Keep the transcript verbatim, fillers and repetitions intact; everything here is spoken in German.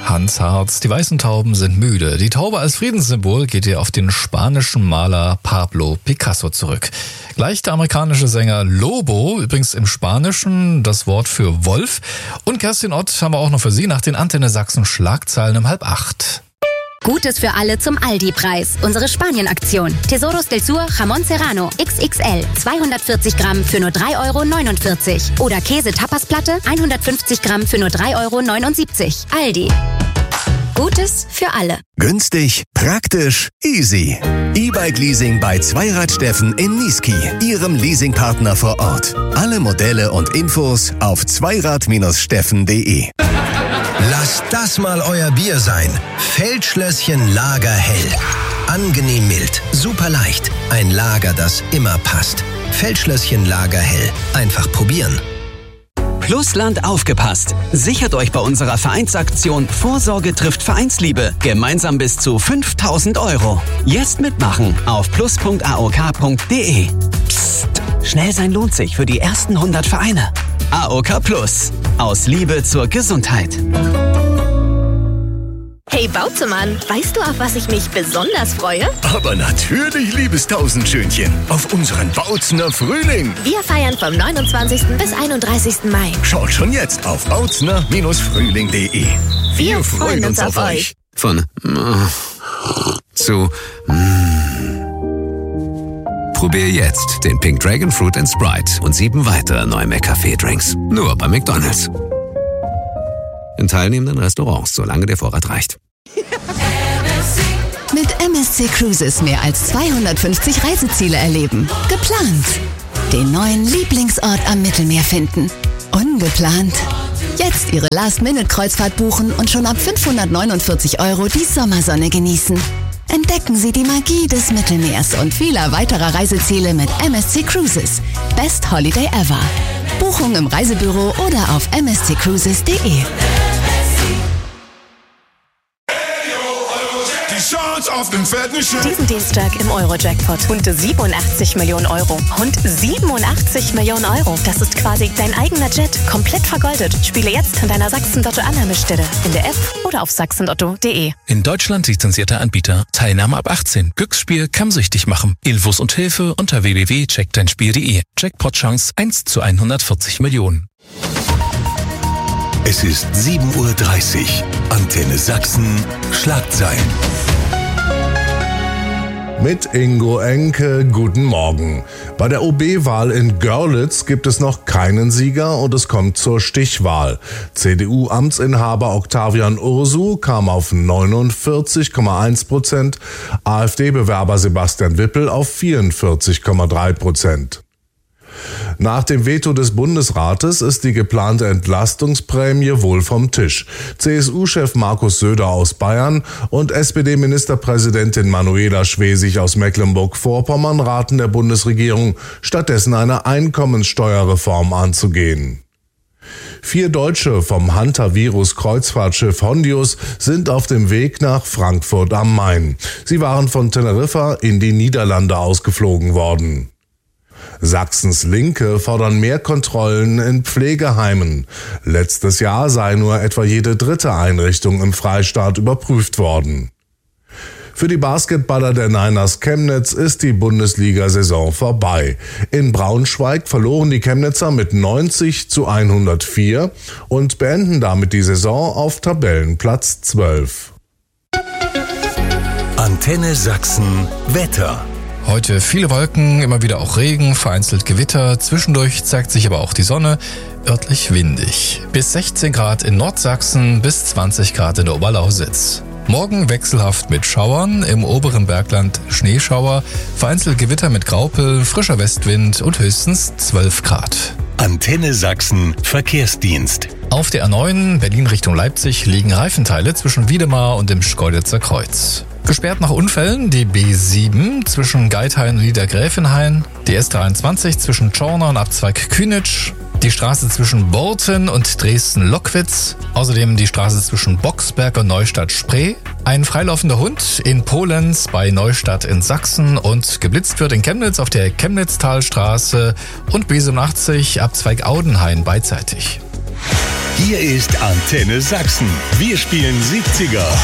Hans Harz. Die weißen Tauben sind müde. Die Taube als Friedenssymbol geht hier auf den spanischen Maler Pablo Picasso zurück. Gleich der amerikanische Sänger Lobo, übrigens im Spanischen das Wort für Wolf. Und Kerstin Ott haben wir auch noch für Sie nach den Antenne Sachsen Schlagzeilen um halb acht. Gutes für alle zum Aldi-Preis. Unsere Spanien-Aktion. Tesoros del Sur Jamón Serrano X X L. zweihundertvierzig Gramm für nur drei Euro neunundvierzig. Oder Käse-Tapas-Platte hundertfünfzig Gramm für nur drei Euro neunundsiebzig. Aldi. Gutes für alle. Günstig, praktisch, easy. E-Bike-Leasing bei Zweirad Steffen in Niesky, Ihrem Leasingpartner vor Ort. Alle Modelle und Infos auf zweirad Steffen punkt de. Lasst das mal euer Bier sein. Feldschlösschen Lager Hell. Angenehm mild, super leicht. Ein Lager, das immer passt. Feldschlösschen Lager Hell. Einfach probieren. Plusland aufgepasst. Sichert euch bei unserer Vereinsaktion Vorsorge trifft Vereinsliebe. Gemeinsam bis zu fünftausend Euro. Jetzt mitmachen auf plus punkt a o k punkt de. Psst, schnell sein lohnt sich für die ersten hundert Vereine. A O K Plus. Aus Liebe zur Gesundheit. Hey Bautzemann, weißt du, auf was ich mich besonders freue? Aber natürlich, liebes Tausendschönchen, auf unseren Bautzener Frühling. Wir feiern vom neunundzwanzigsten bis einunddreißigsten Mai. Schaut schon jetzt auf bautzener Frühling punkt de. Wir freuen uns auf euch. Von äh, zu mm. Probier jetzt den Pink Dragon Fruit and Sprite und sieben weitere neue McCafé-Drinks. Nur bei McDonald's. In teilnehmenden Restaurants, solange der Vorrat reicht. Mit M S C Cruises mehr als zweihundertfünfzig Reiseziele erleben. Geplant. Den neuen Lieblingsort am Mittelmeer finden. Ungeplant. Jetzt Ihre Last-Minute-Kreuzfahrt buchen und schon ab fünfhundertneunundvierzig Euro die Sommersonne genießen. Entdecken Sie die Magie des Mittelmeers und vieler weiterer Reiseziele mit M S C Cruises. Best Holiday ever. Buchung im Reisebüro oder auf m s c cruises punkt de. Diesen Dienstag im Euro-Jackpot. Rund siebenundachtzig Millionen Euro. Rund siebenundachtzig Millionen Euro. Das ist quasi dein eigener Jet. Komplett vergoldet. Spiele jetzt an deiner Sachsen-Lotto-Annahmestelle. In der App oder auf sachsen lotto punkt de. In Deutschland lizenzierter Anbieter. Teilnahme ab achtzehn. Glücksspiel kann süchtig machen. Infos und Hilfe unter w w w punkt check dein spiel punkt de. Jackpot-Chance eins zu hundertvierzig Millionen. Es ist sieben Uhr dreißig. Antenne Sachsen. Schlagzeilen. Mit Ingo Enke, guten Morgen. Bei der O B-Wahl in Görlitz gibt es noch keinen Sieger und es kommt zur Stichwahl. C D U-Amtsinhaber Octavian Ursu kam auf neunundvierzig Komma eins Prozent, AfD-Bewerber Sebastian Wippel auf vierundvierzig Komma drei Prozent. Nach dem Veto des Bundesrates ist die geplante Entlastungsprämie wohl vom Tisch. C S U-Chef Markus Söder aus Bayern und S P D-Ministerpräsidentin Manuela Schwesig aus Mecklenburg-Vorpommern raten der Bundesregierung, stattdessen eine Einkommenssteuerreform anzugehen. Vier Deutsche vom Hantavirus-Kreuzfahrtschiff Hondius sind auf dem Weg nach Frankfurt am Main. Sie waren von Teneriffa in die Niederlande ausgeflogen worden. Sachsens Linke fordern mehr Kontrollen in Pflegeheimen. Letztes Jahr sei nur etwa jede dritte Einrichtung im Freistaat überprüft worden. Für die Basketballer der Niners Chemnitz ist die Bundesliga-Saison vorbei. In Braunschweig verloren die Chemnitzer mit neunzig zu hundertvier und beenden damit die Saison auf Tabellenplatz zwölf. Antenne Sachsen Wetter. Heute viele Wolken, immer wieder auch Regen, vereinzelt Gewitter. Zwischendurch zeigt sich aber auch die Sonne, örtlich windig. Bis sechzehn Grad in Nordsachsen, bis zwanzig Grad in der Oberlausitz. Morgen wechselhaft mit Schauern, im oberen Bergland Schneeschauer, vereinzelt Gewitter mit Graupel, frischer Westwind und höchstens zwölf Grad. Antenne Sachsen Verkehrsdienst. Auf der A neun Berlin Richtung Leipzig liegen Reifenteile zwischen Wiedemar und dem Schkeuditzer Kreuz. Gesperrt nach Unfällen die B sieben zwischen Geithain und Niedergräfenhain, die S dreiundzwanzig zwischen Tschorner und Abzweig Kühnitsch, die Straße zwischen Borten und Dresden-Lockwitz, außerdem die Straße zwischen Boxberg und Neustadt-Spree, ein freilaufender Hund in Polenz bei Neustadt in Sachsen und geblitzt wird in Chemnitz auf der Chemnitztalstraße und B siebenundachtzig Abzweig Audenhain beidseitig. Hier ist Antenne Sachsen. Wir spielen siebziger.